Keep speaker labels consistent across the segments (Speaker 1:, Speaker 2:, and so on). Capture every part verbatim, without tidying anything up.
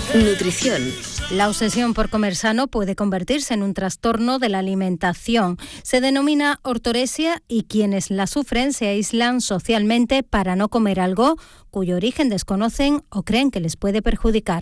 Speaker 1: Nutrición.
Speaker 2: La obsesión por comer sano puede convertirse en un trastorno de la alimentación. Se denomina ortoresia y quienes la sufren se aíslan socialmente para no comer algo cuyo origen desconocen o creen que les puede perjudicar.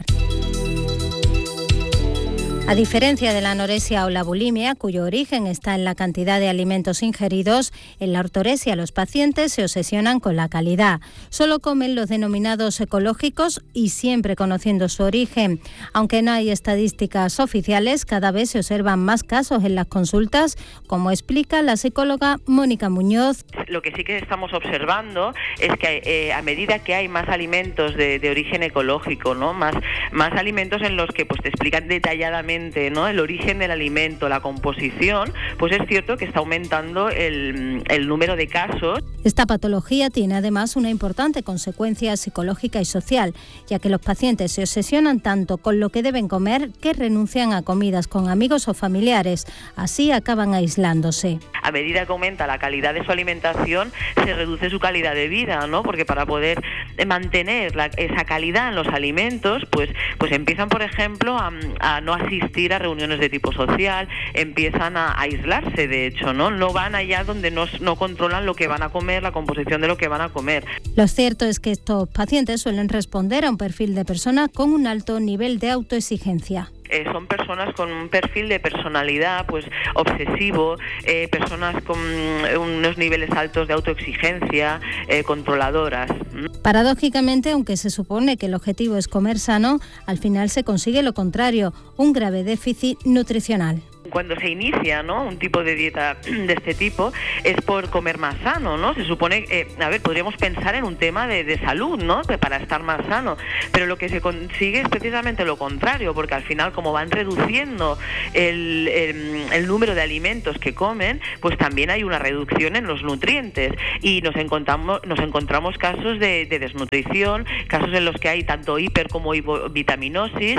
Speaker 2: A diferencia de la anorexia o la bulimia, cuyo origen está en la cantidad de alimentos ingeridos, en la ortoresia los pacientes se obsesionan con la calidad. Solo comen los denominados ecológicos y siempre conociendo su origen. Aunque no hay estadísticas oficiales, cada vez se observan más casos en las consultas, como explica la psicóloga Mónica Muñoz.
Speaker 3: Lo que sí que estamos observando es que eh, a medida que hay más alimentos de, de origen ecológico, ¿no? Más, más alimentos en los que pues te explican detalladamente, ¿no?, el origen del alimento, la composición, pues es cierto que está aumentando el, el número de casos.
Speaker 2: Esta patología tiene además una importante consecuencia psicológica y social, ya que los pacientes se obsesionan tanto con lo que deben comer que renuncian a comidas con amigos o familiares. Así acaban aislándose.
Speaker 3: A medida que aumenta la calidad de su alimentación, se reduce su calidad de vida, ¿no? Porque para poder mantener la, esa calidad en los alimentos, pues, pues empiezan, por ejemplo, a, a no asistir a reuniones de tipo social, empiezan a, a aislarse, de hecho, ¿no? No van allá donde no, no controlan lo que van a comer, la composición de lo que van a comer.
Speaker 2: Lo cierto es que estos pacientes suelen responder a un perfil de persona con un alto nivel de autoexigencia.
Speaker 3: Eh, son personas con un perfil de personalidad pues obsesivo, eh, personas con unos niveles altos de autoexigencia, eh, controladoras.
Speaker 2: Paradójicamente, aunque se supone que el objetivo es comer sano, al final se consigue lo contrario, un grave déficit nutricional.
Speaker 3: Cuando se inicia, ¿no?, un tipo de dieta de este tipo es por comer más sano, ¿no? Se supone, eh, a ver, podríamos pensar en un tema de, de salud, ¿no?, para estar más sano, pero lo que se consigue es precisamente lo contrario, porque al final, como van reduciendo el, el, el número de alimentos que comen, pues también hay una reducción en los nutrientes y nos encontramos, nos encontramos casos de, de desnutrición, casos en los que hay tanto hiper como hipovitaminosis.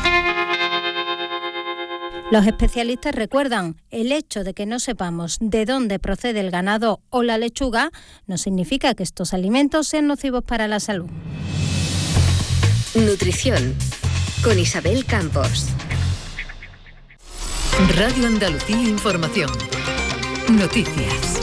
Speaker 2: Los especialistas recuerdan, el hecho de que no sepamos de dónde procede el ganado o la lechuga no significa que estos alimentos sean nocivos para la salud.
Speaker 1: Nutrición, con Isabel Campos.
Speaker 4: Radio Andalucía Información. Noticias.